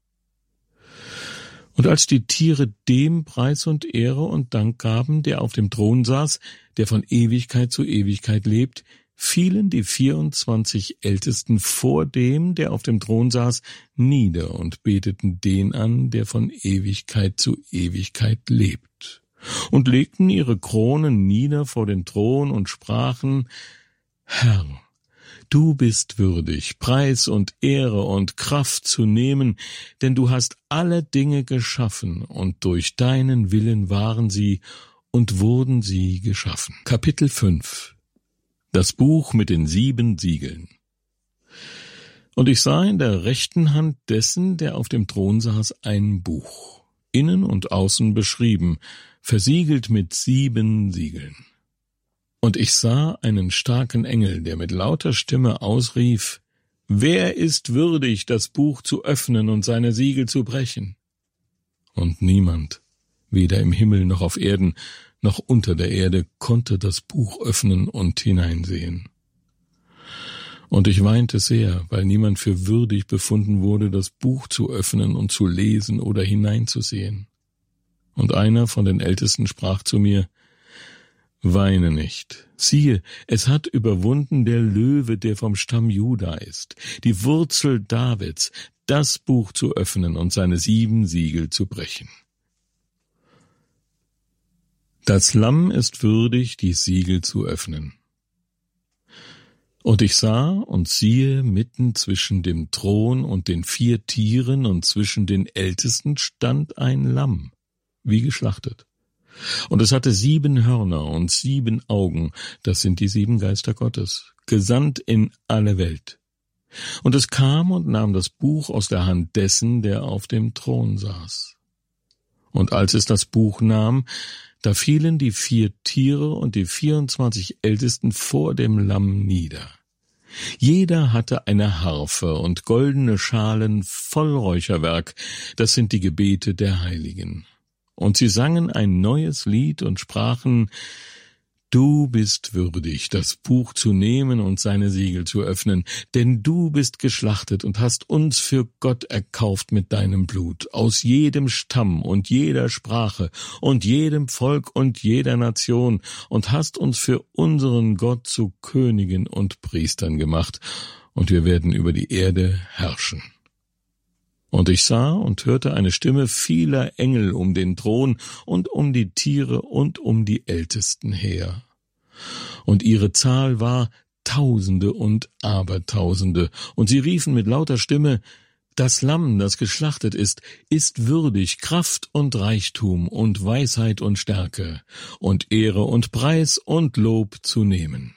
Und als die Tiere dem Preis und Ehre und Dank gaben, der auf dem Thron saß, der von Ewigkeit zu Ewigkeit lebt, fielen die vierundzwanzig Ältesten vor dem, der auf dem Thron saß, nieder und beteten den an, der von Ewigkeit zu Ewigkeit lebt, und legten ihre Kronen nieder vor den Thron und sprachen: Herr, du bist würdig, Preis und Ehre und Kraft zu nehmen, denn du hast alle Dinge geschaffen, und durch deinen Willen waren sie und wurden sie geschaffen. Kapitel fünf. Das Buch mit den sieben Siegeln. Und ich sah in der rechten Hand dessen, der auf dem Thron saß, ein Buch, innen und außen beschrieben, versiegelt mit sieben Siegeln. Und ich sah einen starken Engel, der mit lauter Stimme ausrief: Wer ist würdig, das Buch zu öffnen und seine Siegel zu brechen? Und niemand, weder im Himmel noch auf Erden, noch unter der Erde, konnte das Buch öffnen und hineinsehen. Und ich weinte sehr, weil niemand für würdig befunden wurde, das Buch zu öffnen und zu lesen oder hineinzusehen. Und einer von den Ältesten sprach zu mir: Weine nicht. Siehe, es hat überwunden der Löwe, der vom Stamm Juda ist, die Wurzel Davids, das Buch zu öffnen und seine sieben Siegel zu brechen. Das Lamm ist würdig, die Siegel zu öffnen. Und ich sah und siehe, mitten zwischen dem Thron und den vier Tieren und zwischen den Ältesten stand ein Lamm, wie geschlachtet. Und es hatte sieben Hörner und sieben Augen, das sind die sieben Geister Gottes, gesandt in alle Welt. Und es kam und nahm das Buch aus der Hand dessen, der auf dem Thron saß. Und als es das Buch nahm, da fielen die vier Tiere und die vierundzwanzig Ältesten vor dem Lamm nieder. Jeder hatte eine Harfe und goldene Schalen voll Räucherwerk, das sind die Gebete der Heiligen. Und sie sangen ein neues Lied und sprachen: Du bist würdig, das Buch zu nehmen und seine Siegel zu öffnen, denn du bist geschlachtet und hast uns für Gott erkauft mit deinem Blut, aus jedem Stamm und jeder Sprache und jedem Volk und jeder Nation, und hast uns für unseren Gott zu Königen und Priestern gemacht, und wir werden über die Erde herrschen. Und ich sah und hörte eine Stimme vieler Engel um den Thron und um die Tiere und um die Ältesten her. Und ihre Zahl war Tausende und Abertausende, und sie riefen mit lauter Stimme: Das Lamm, das geschlachtet ist, ist würdig, Kraft und Reichtum und Weisheit und Stärke und Ehre und Preis und Lob zu nehmen.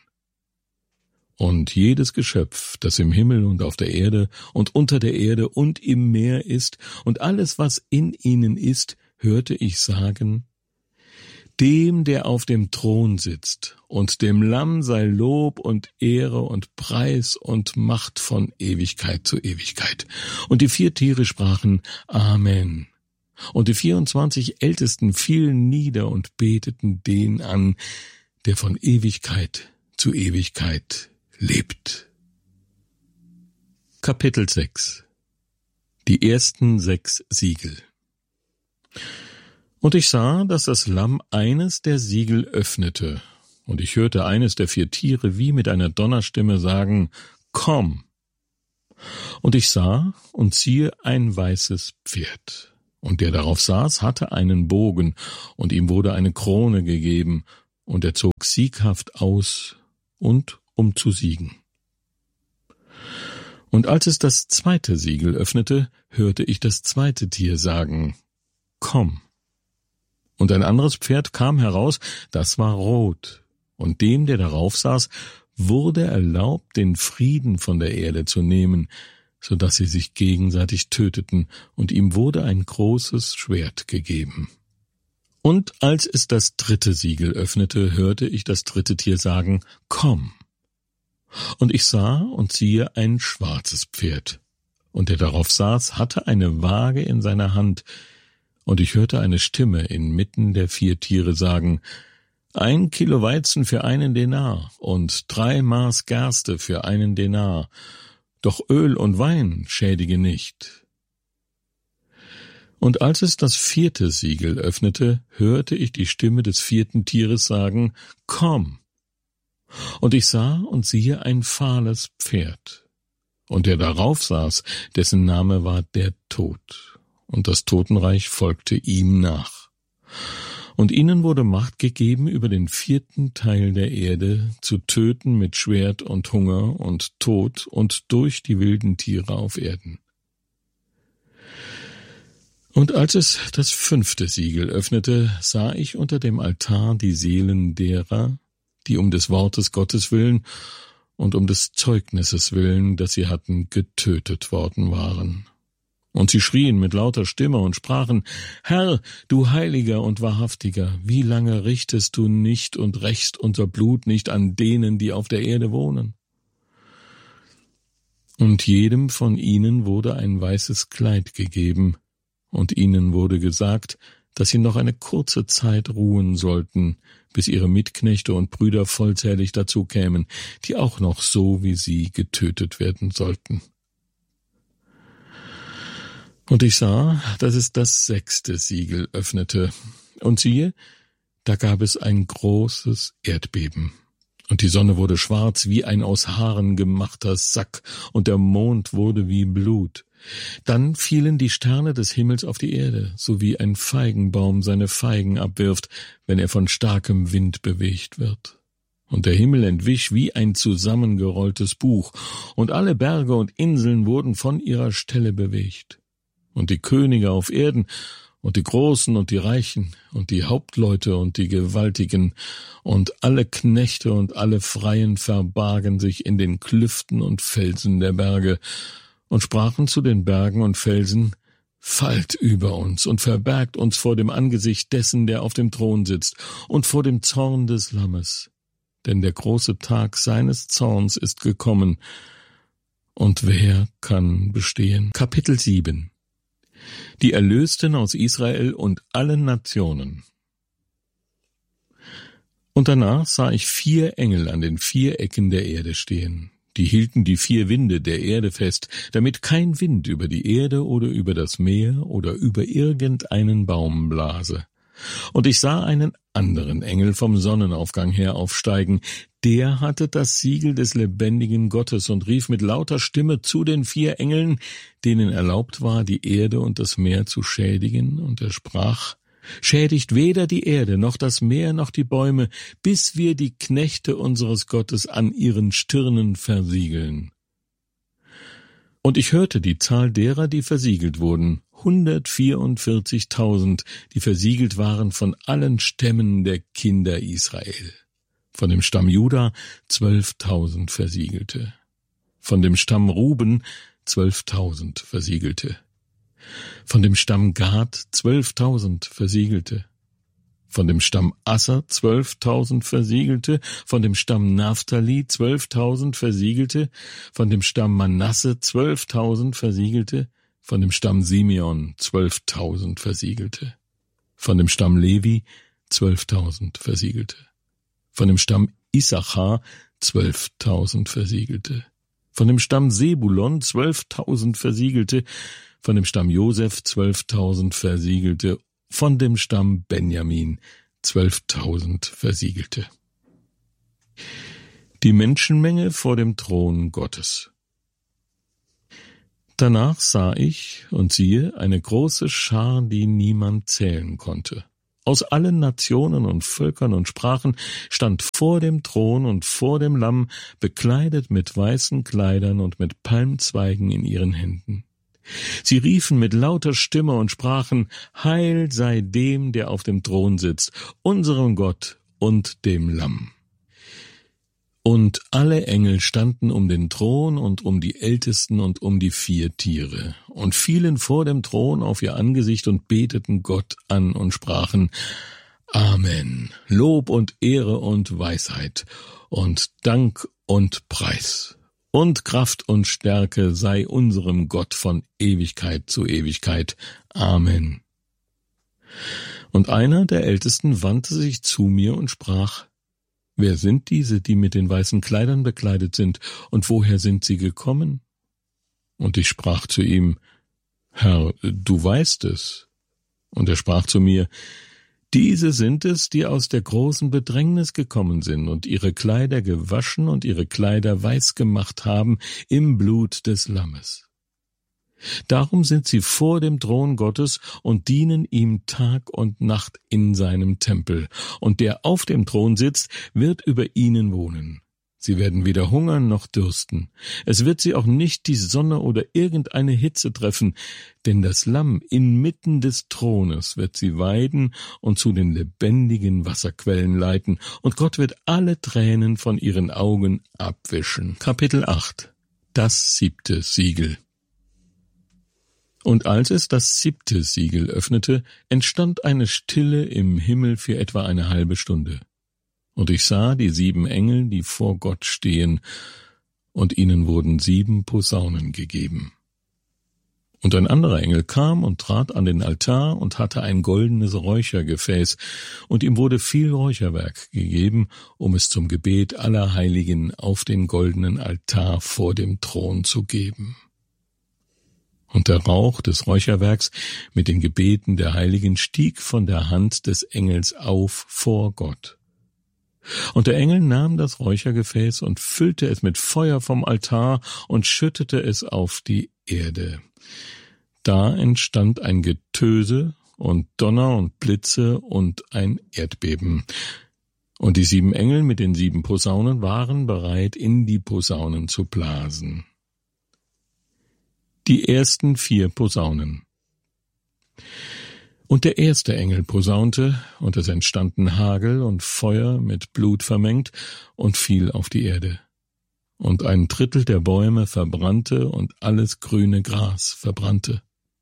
Und jedes Geschöpf, das im Himmel und auf der Erde und unter der Erde und im Meer ist, und alles, was in ihnen ist, hörte ich sagen: Dem, der auf dem Thron sitzt, und dem Lamm sei Lob und Ehre und Preis und Macht von Ewigkeit zu Ewigkeit. Und die vier Tiere sprachen: Amen. Und die vierundzwanzig Ältesten fielen nieder und beteten den an, der von Ewigkeit zu Ewigkeit lebt. Kapitel sechs. Die ersten sechs Siegel. Und ich sah, dass das Lamm eines der Siegel öffnete, und ich hörte eines der vier Tiere wie mit einer Donnerstimme sagen: Komm! Und ich sah, und siehe, ein weißes Pferd. Und der darauf saß, hatte einen Bogen, und ihm wurde eine Krone gegeben, und er zog sieghaft aus, und um zu siegen. Und als es das zweite Siegel öffnete, hörte ich das zweite Tier sagen, »Komm!« Und ein anderes Pferd kam heraus, das war rot, und dem, der darauf saß, wurde erlaubt, den Frieden von der Erde zu nehmen, so dass sie sich gegenseitig töteten, und ihm wurde ein großes Schwert gegeben. Und als es das dritte Siegel öffnete, hörte ich das dritte Tier sagen, »Komm!« Und ich sah und siehe ein schwarzes Pferd, und der darauf saß, hatte eine Waage in seiner Hand, und ich hörte eine Stimme inmitten der vier Tiere sagen, »Ein Kilo Weizen für einen Denar und drei Maß Gerste für einen Denar, doch Öl und Wein schädige nicht.« Und als es das vierte Siegel öffnete, hörte ich die Stimme des vierten Tieres sagen, »Komm!« Und ich sah und siehe ein fahles Pferd, und der darauf saß, dessen Name war der Tod, und das Totenreich folgte ihm nach. Und ihnen wurde Macht gegeben, über den vierten Teil der Erde zu töten mit Schwert und Hunger und Tod und durch die wilden Tiere auf Erden. Und als es das fünfte Siegel öffnete, sah ich unter dem Altar die Seelen derer, die um des Wortes Gottes willen und um des Zeugnisses willen, das sie hatten, getötet worden waren. Und sie schrien mit lauter Stimme und sprachen, »Herr, du Heiliger und Wahrhaftiger, wie lange richtest du nicht und rächst unser Blut nicht an denen, die auf der Erde wohnen?« Und jedem von ihnen wurde ein weißes Kleid gegeben, und ihnen wurde gesagt, dass sie noch eine kurze Zeit ruhen sollten, bis ihre Mitknechte und Brüder vollzählig dazu kämen, die auch noch so wie sie getötet werden sollten. Und ich sah, dass es das sechste Siegel öffnete, und siehe, da gab es ein großes Erdbeben, und die Sonne wurde schwarz wie ein aus Haaren gemachter Sack, und der Mond wurde wie Blut. Dann fielen die Sterne des Himmels auf die Erde, so wie ein Feigenbaum seine Feigen abwirft, wenn er von starkem Wind bewegt wird. Und der Himmel entwich wie ein zusammengerolltes Buch, und alle Berge und Inseln wurden von ihrer Stelle bewegt. Und die Könige auf Erden und die Großen und die Reichen und die Hauptleute und die Gewaltigen und alle Knechte und alle Freien verbargen sich in den Klüften und Felsen der Berge und sprachen zu den Bergen und Felsen, »Fallt über uns und verbergt uns vor dem Angesicht dessen, der auf dem Thron sitzt, und vor dem Zorn des Lammes. Denn der große Tag seines Zorns ist gekommen, und wer kann bestehen?« Kapitel sieben. Die Erlösten aus Israel und allen Nationen. Und danach sah ich vier Engel an den vier Ecken der Erde stehen. Die hielten die vier Winde der Erde fest, damit kein Wind über die Erde oder über das Meer oder über irgendeinen Baum blase. Und ich sah einen anderen Engel vom Sonnenaufgang her aufsteigen. Der hatte das Siegel des lebendigen Gottes und rief mit lauter Stimme zu den vier Engeln, denen erlaubt war, die Erde und das Meer zu schädigen. Und er sprach, »Schädigt weder die Erde, noch das Meer, noch die Bäume, bis wir die Knechte unseres Gottes an ihren Stirnen versiegeln.« Und ich hörte die Zahl derer, die versiegelt wurden, hundertvierundvierzigtausend, die versiegelt waren von allen Stämmen der Kinder Israel. Von dem Stamm Juda zwölftausend Versiegelte. Von dem Stamm Ruben zwölftausend Versiegelte. Von dem Stamm Gad zwölftausend Versiegelte. Von dem Stamm Asser zwölftausend Versiegelte, von dem Stamm Naphtali zwölftausend Versiegelte, von dem Stamm Manasse zwölftausend Versiegelte, von dem Stamm Simeon zwölftausend Versiegelte, von dem Stamm Levi zwölftausend Versiegelte, von dem Stamm Issachar zwölftausend Versiegelte, von dem Stamm Sebulon zwölftausend Versiegelte, von dem Stamm Josef zwölftausend Versiegelte, von dem Stamm Benjamin zwölftausend Versiegelte. Die Menschenmenge vor dem Thron Gottes. Danach sah ich, und siehe, eine große Schar, die niemand zählen konnte. Aus allen Nationen und Völkern und Sprachen stand vor dem Thron und vor dem Lamm, bekleidet mit weißen Kleidern und mit Palmzweigen in ihren Händen. Sie riefen mit lauter Stimme und sprachen: Heil sei dem, der auf dem Thron sitzt, unserem Gott und dem Lamm. Und alle Engel standen um den Thron und um die Ältesten und um die vier Tiere und fielen vor dem Thron auf ihr Angesicht und beteten Gott an und sprachen: Amen, Lob und Ehre und Weisheit und Dank und Preis und Kraft und Stärke sei unserem Gott von Ewigkeit zu Ewigkeit. Amen. Und einer der Ältesten wandte sich zu mir und sprach: Wer sind diese, die mit den weißen Kleidern bekleidet sind, und woher sind sie gekommen? Und ich sprach zu ihm: Herr, du weißt es. Und er sprach zu mir: Diese sind es, die aus der großen Bedrängnis gekommen sind und ihre Kleider gewaschen und ihre Kleider weiß gemacht haben im Blut des Lammes. Darum sind sie vor dem Thron Gottes und dienen ihm Tag und Nacht in seinem Tempel. Und der auf dem Thron sitzt, wird über ihnen wohnen. Sie werden weder hungern noch dürsten. Es wird sie auch nicht die Sonne oder irgendeine Hitze treffen, denn das Lamm inmitten des Thrones wird sie weiden und zu den lebendigen Wasserquellen leiten. Und Gott wird alle Tränen von ihren Augen abwischen. Kapitel acht. Das siebte Siegel. Und als es das siebte Siegel öffnete, entstand eine Stille im Himmel für etwa eine halbe Stunde. Und ich sah die sieben Engel, die vor Gott stehen, und ihnen wurden sieben Posaunen gegeben. Und ein anderer Engel kam und trat an den Altar und hatte ein goldenes Räuchergefäß, und ihm wurde viel Räucherwerk gegeben, um es zum Gebet aller Heiligen auf den goldenen Altar vor dem Thron zu geben. Und der Rauch des Räucherwerks mit den Gebeten der Heiligen stieg von der Hand des Engels auf vor Gott. Und der Engel nahm das Räuchergefäß und füllte es mit Feuer vom Altar und schüttete es auf die Erde. Da entstand ein Getöse und Donner und Blitze und ein Erdbeben. Und die sieben Engel mit den sieben Posaunen waren bereit, in die Posaunen zu blasen. Die ersten vier Posaunen. Und der erste Engel posaunte, und es entstanden Hagel und Feuer mit Blut vermengt und fiel auf die Erde. Und ein Drittel der Bäume verbrannte und alles grüne Gras verbrannte.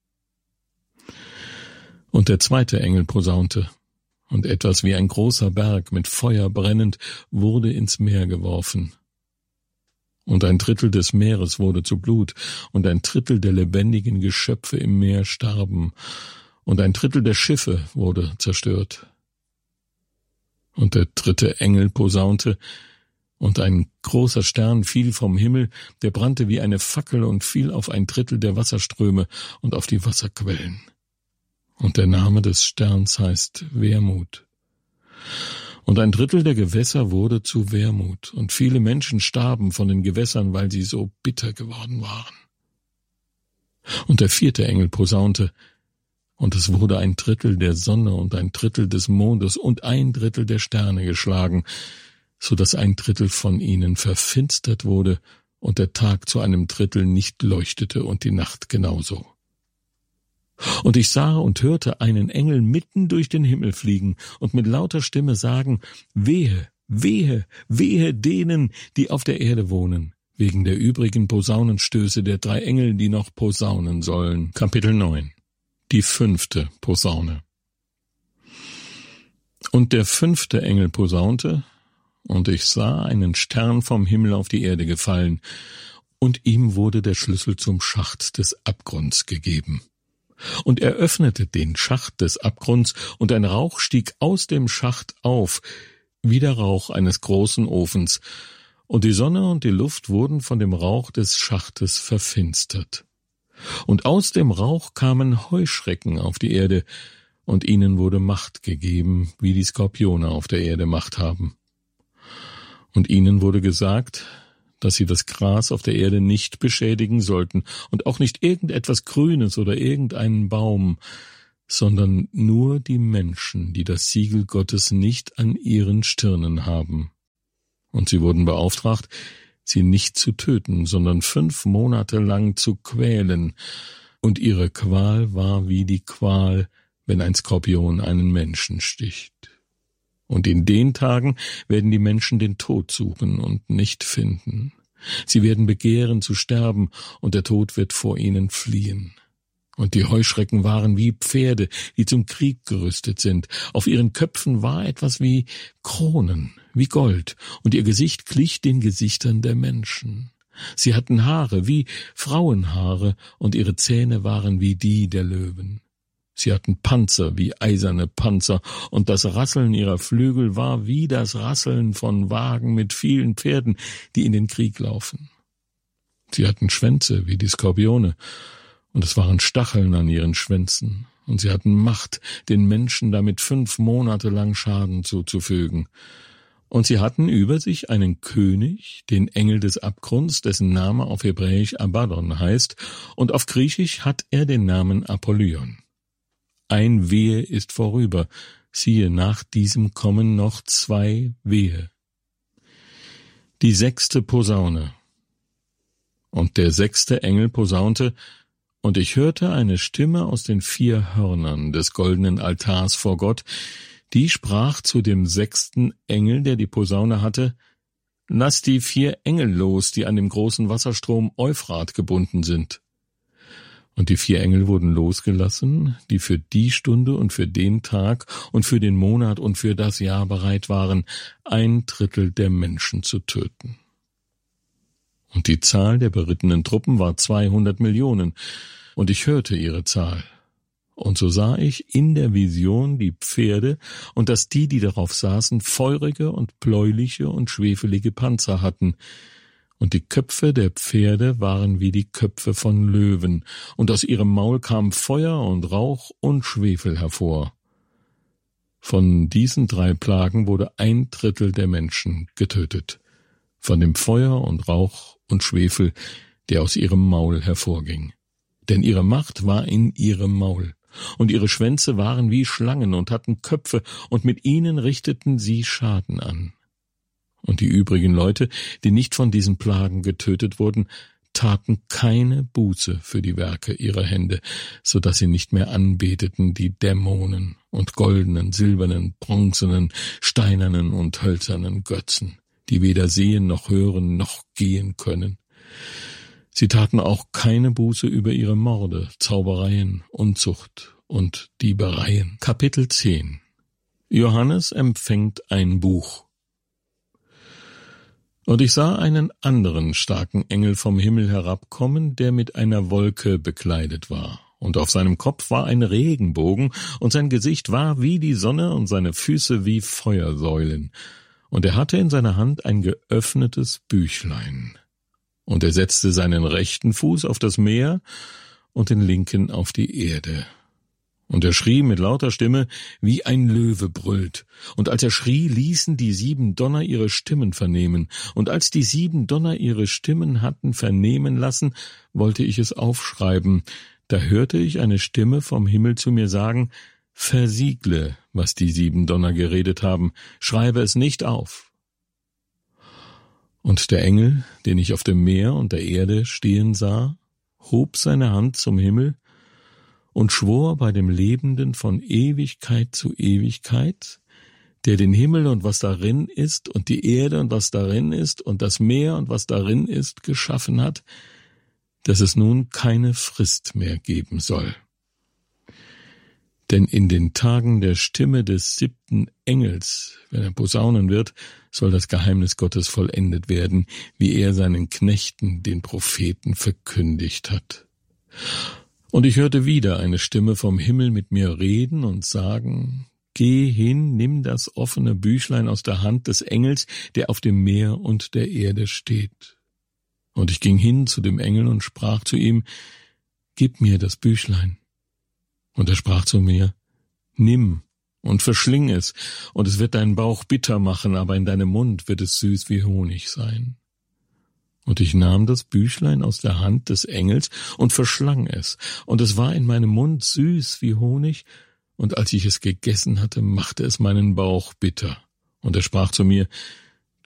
Und der zweite Engel posaunte, und etwas wie ein großer Berg mit Feuer brennend wurde ins Meer geworfen. Und ein Drittel des Meeres wurde zu Blut, und ein Drittel der lebendigen Geschöpfe im Meer starben, und ein Drittel der Schiffe wurde zerstört. Und der dritte Engel posaunte, und ein großer Stern fiel vom Himmel, der brannte wie eine Fackel und fiel auf ein Drittel der Wasserströme und auf die Wasserquellen. Und der Name des Sterns heißt Wermut. Und ein Drittel der Gewässer wurde zu Wermut, und viele Menschen starben von den Gewässern, weil sie so bitter geworden waren. Und der vierte Engel posaunte, und es wurde ein Drittel der Sonne und ein Drittel des Mondes und ein Drittel der Sterne geschlagen, so dass ein Drittel von ihnen verfinstert wurde und der Tag zu einem Drittel nicht leuchtete und die Nacht genauso. Und ich sah und hörte einen Engel mitten durch den Himmel fliegen und mit lauter Stimme sagen: Wehe, wehe, wehe denen, die auf der Erde wohnen, wegen der übrigen Posaunenstöße der drei Engel, die noch posaunen sollen. Kapitel neun. Die fünfte Posaune. Und der fünfte Engel posaunte, und ich sah einen Stern vom Himmel auf die Erde gefallen, und ihm wurde der Schlüssel zum Schacht des Abgrunds gegeben. Und er öffnete den Schacht des Abgrunds, und ein Rauch stieg aus dem Schacht auf, wie der Rauch eines großen Ofens, und die Sonne und die Luft wurden von dem Rauch des Schachtes verfinstert. Und aus dem Rauch kamen Heuschrecken auf die Erde, und ihnen wurde Macht gegeben, wie die Skorpione auf der Erde Macht haben. Und ihnen wurde gesagt: dass sie das Gras auf der Erde nicht beschädigen sollten und auch nicht irgendetwas Grünes oder irgendeinen Baum, sondern nur die Menschen, die das Siegel Gottes nicht an ihren Stirnen haben. Und sie wurden beauftragt, sie nicht zu töten, sondern fünf Monate lang zu quälen, und ihre Qual war wie die Qual, wenn ein Skorpion einen Menschen sticht. Und in den Tagen werden die Menschen den Tod suchen und nicht finden. Sie werden begehren zu sterben, und der Tod wird vor ihnen fliehen. Und die Heuschrecken waren wie Pferde, die zum Krieg gerüstet sind. Auf ihren Köpfen war etwas wie Kronen, wie Gold, und ihr Gesicht glich den Gesichtern der Menschen. Sie hatten Haare wie Frauenhaare, und ihre Zähne waren wie die der Löwen. Sie hatten Panzer wie eiserne Panzer, und das Rasseln ihrer Flügel war wie das Rasseln von Wagen mit vielen Pferden, die in den Krieg laufen. Sie hatten Schwänze wie die Skorpione, und es waren Stacheln an ihren Schwänzen, und sie hatten Macht, den Menschen damit fünf Monate lang Schaden zuzufügen. Und sie hatten über sich einen König, den Engel des Abgrunds, dessen Name auf Hebräisch Abaddon heißt, und auf Griechisch hat er den Namen Apollyon. Ein Wehe ist vorüber, siehe, nach diesem kommen noch zwei Wehe. Die sechste Posaune. Und der sechste Engel posaunte, und ich hörte eine Stimme aus den vier Hörnern des goldenen Altars vor Gott, die sprach zu dem sechsten Engel, der die Posaune hatte: Lass die vier Engel los, die an dem großen Wasserstrom Euphrat gebunden sind. Und die vier Engel wurden losgelassen, die für die Stunde und für den Tag und für den Monat und für das Jahr bereit waren, ein Drittel der Menschen zu töten. Und die Zahl der berittenen Truppen war zweihundert Millionen, und ich hörte ihre Zahl. Und so sah ich in der Vision die Pferde, und dass die, die darauf saßen, feurige und bläuliche und schwefelige Panzer hatten. Und die Köpfe der Pferde waren wie die Köpfe von Löwen, und aus ihrem Maul kam Feuer und Rauch und Schwefel hervor. Von diesen drei Plagen wurde ein Drittel der Menschen getötet, von dem Feuer und Rauch und Schwefel, der aus ihrem Maul hervorging. Denn ihre Macht war in ihrem Maul. Und ihre Schwänze waren wie Schlangen und hatten Köpfe, und mit ihnen richteten sie Schaden an. Und die übrigen Leute, die nicht von diesen Plagen getötet wurden, taten keine Buße für die Werke ihrer Hände, so dass sie nicht mehr anbeteten die Dämonen und goldenen, silbernen, bronzenen, steinernen und hölzernen Götzen, die weder sehen noch hören noch gehen können. Sie taten auch keine Buße über ihre Morde, Zaubereien, Unzucht und Diebereien. Kapitel zehn. Johannes empfängt ein Buch. Und ich sah einen anderen starken Engel vom Himmel herabkommen, der mit einer Wolke bekleidet war. Und auf seinem Kopf war ein Regenbogen, und sein Gesicht war wie die Sonne und seine Füße wie Feuersäulen. Und er hatte in seiner Hand ein geöffnetes Büchlein. Und er setzte seinen rechten Fuß auf das Meer und den linken auf die Erde. Und er schrie mit lauter Stimme, wie ein Löwe brüllt. Und als er schrie, ließen die sieben Donner ihre Stimmen vernehmen. Und als die sieben Donner ihre Stimmen hatten vernehmen lassen, wollte ich es aufschreiben. Da hörte ich eine Stimme vom Himmel zu mir sagen: Versiegle, was die sieben Donner geredet haben, schreibe es nicht auf. Und der Engel, den ich auf dem Meer und der Erde stehen sah, hob seine Hand zum Himmel und schwor bei dem Lebenden von Ewigkeit zu Ewigkeit, der den Himmel und was darin ist und die Erde und was darin ist und das Meer und was darin ist geschaffen hat, dass es nun keine Frist mehr geben soll. Denn in den Tagen der Stimme des siebten Engels, wenn er posaunen wird, soll das Geheimnis Gottes vollendet werden, wie er seinen Knechten, den Propheten, verkündigt hat. Und ich hörte wieder eine Stimme vom Himmel mit mir reden und sagen: Geh hin, nimm das offene Büchlein aus der Hand des Engels, der auf dem Meer und der Erde steht. Und ich ging hin zu dem Engel und sprach zu ihm: Gib mir das Büchlein. Und er sprach zu mir: Nimm und verschling es, und es wird deinen Bauch bitter machen, aber in deinem Mund wird es süß wie Honig sein. Und ich nahm das Büchlein aus der Hand des Engels und verschlang es, und es war in meinem Mund süß wie Honig, und als ich es gegessen hatte, machte es meinen Bauch bitter. Und er sprach zu mir: